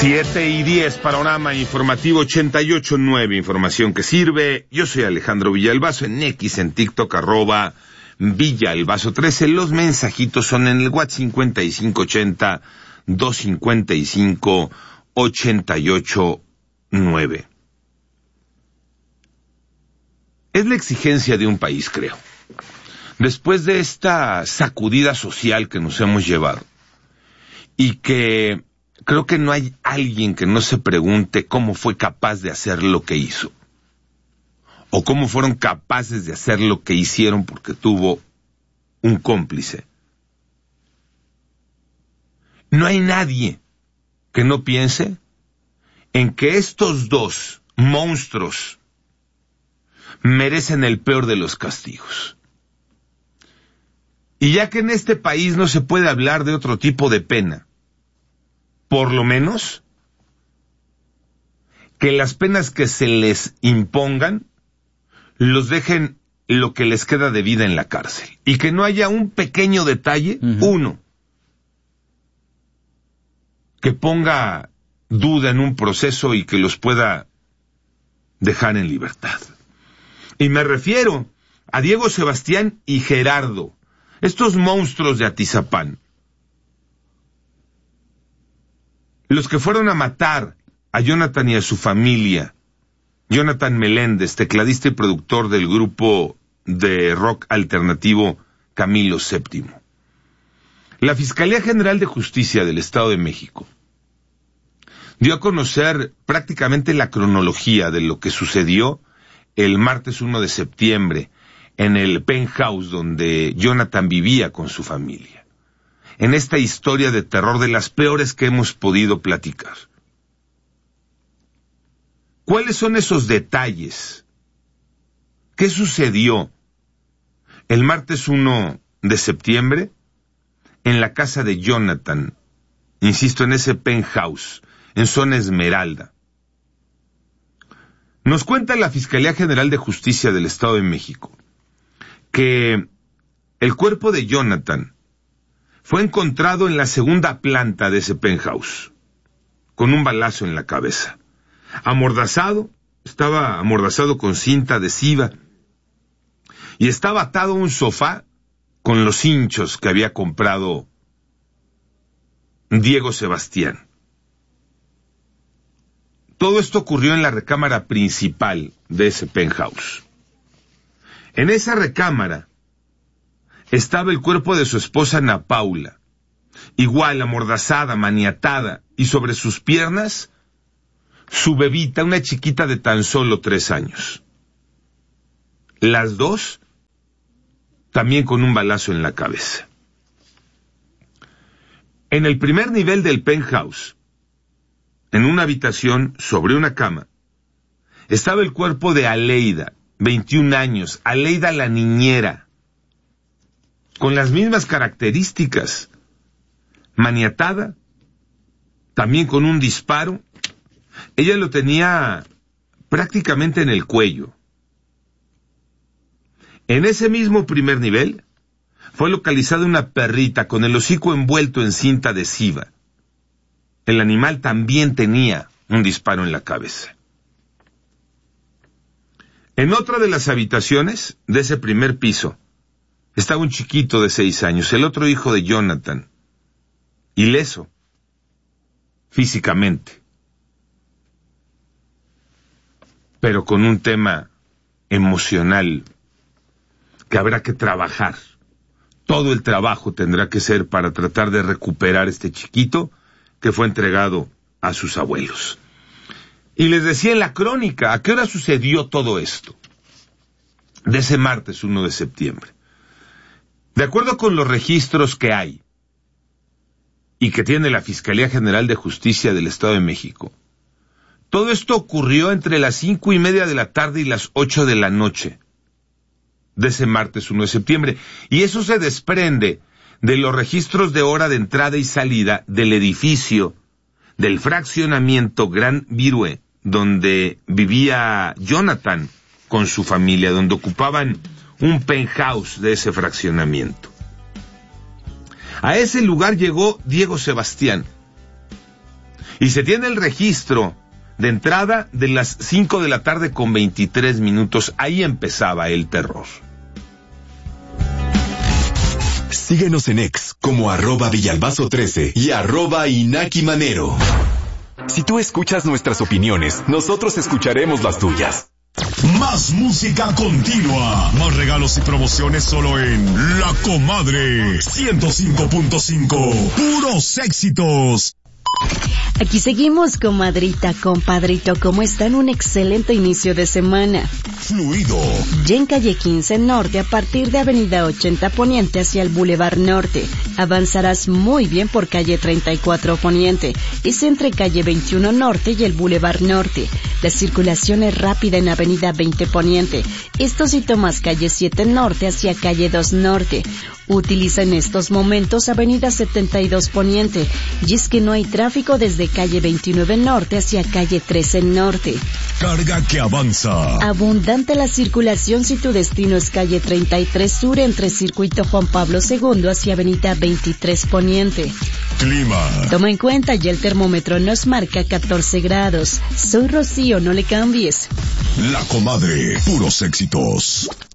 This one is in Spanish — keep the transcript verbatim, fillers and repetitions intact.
Siete y diez, panorama informativo ochenta y ocho punto nueve, información que sirve. Yo soy Alejandro Villalbazo, en X, en TikTok, arroba Villalbazo trece. Los mensajitos son en el WhatsApp cincuenta y cinco ochenta, doscientos cincuenta y cinco, ochenta y ocho nueve. Es la exigencia de un país, creo. Después de esta sacudida social que nos hemos llevado, y que creo que no hay alguien que no se pregunte cómo fue capaz de hacer lo que hizo, o cómo fueron capaces de hacer lo que hicieron porque tuvo un cómplice. No hay nadie que no piense en que estos dos monstruos merecen el peor de los castigos. Y ya que en este país no se puede hablar de otro tipo de pena, por lo menos que las penas que se les impongan los dejen lo que les queda de vida en la cárcel. Y que no haya un pequeño detalle, uh-huh. uno, que ponga duda en un proceso y que los pueda dejar en libertad. Y me refiero a Diego Sebastián y Gerardo, estos monstruos de Atizapán, los que fueron a matar a Jonathan y a su familia. Jonathan Meléndez, tecladista y productor del grupo de rock alternativo Camilo séptimo. La Fiscalía General de Justicia del Estado de México dio a conocer prácticamente la cronología de lo que sucedió el martes primero de septiembre en el penthouse donde Jonathan vivía con su familia. En esta historia de terror de las peores que hemos podido platicar. ¿Cuáles son esos detalles? ¿Qué sucedió el martes primero de septiembre en la casa de Jonathan? Insisto, en ese penthouse, en zona Esmeralda. Nos cuenta la Fiscalía General de Justicia del Estado de México que el cuerpo de Jonathan fue encontrado en la segunda planta de ese penthouse, con un balazo en la cabeza. Amordazado, estaba amordazado con cinta adhesiva, y estaba atado a un sofá con los hinchos que había comprado Diego Sebastián. Todo esto ocurrió en la recámara principal de ese penthouse. En esa recámara estaba el cuerpo de su esposa Ana Paula, igual amordazada, maniatada, y sobre sus piernas su bebita, una chiquita de tan solo tres años. Las dos también con un balazo en la cabeza. En el primer nivel del penthouse, en una habitación sobre una cama, estaba el cuerpo de Aleida, veintiún años, Aleida la niñera, con las mismas características, maniatada, también con un disparo. Ella lo tenía prácticamente en el cuello. En ese mismo primer nivel fue localizada una perrita con el hocico envuelto en cinta adhesiva. El animal también tenía un disparo en la cabeza. En otra de las habitaciones de ese primer piso estaba un chiquito de seis años, el otro hijo de Jonathan, ileso, físicamente, pero con un tema emocional que habrá que trabajar. Todo el trabajo tendrá que ser para tratar de recuperar este chiquito que fue entregado a sus abuelos. Y les decía en la crónica, ¿a qué hora sucedió todo esto? De ese martes primero de septiembre. De acuerdo con los registros que hay y que tiene la Fiscalía General de Justicia del Estado de México, todo esto ocurrió entre las cinco y media de la tarde y las ocho de la noche de ese martes primero de septiembre, y eso se desprende de los registros de hora de entrada y salida del edificio del fraccionamiento Gran Virue, donde vivía Jonathan con su familia, donde ocupaban un penthouse de ese fraccionamiento. A ese lugar llegó Diego Sebastián Y se tiene el registro de entrada de las cinco de la tarde con veintitrés minutos. Ahí empezaba el terror. Síguenos en X como arroba Villalbazo trece y arroba Inaki Manero. Si tú escuchas nuestras opiniones, nosotros escucharemos las tuyas. Más música continua. Más regalos y promociones solo en La Comadre ciento cinco punto cinco. Puros éxitos. Aquí seguimos, comadrita, compadrito, ¿cómo están? Un excelente inicio de semana. Fluido. Ya en calle quince Norte, a partir de avenida ochenta Poniente hacia el Boulevard Norte. Avanzarás muy bien por calle treinta y cuatro Poniente. Es entre calle veintiuno Norte y el Boulevard Norte. La circulación es rápida en avenida veinte Poniente. Esto si tomas calle siete Norte hacia calle dos Norte. Utiliza en estos momentos avenida setenta y dos Poniente. Y es que no hay tráfico desde calle veintinueve Norte hacia calle trece Norte. Carga que avanza. Abundante la circulación si tu destino es calle treinta y tres Sur entre Circuito Juan Pablo segundo hacia avenida veintitrés Poniente. Clima. Toma en cuenta, ya el termómetro nos marca catorce grados. Soy Rocío, no le cambies. La Comadre, puros éxitos.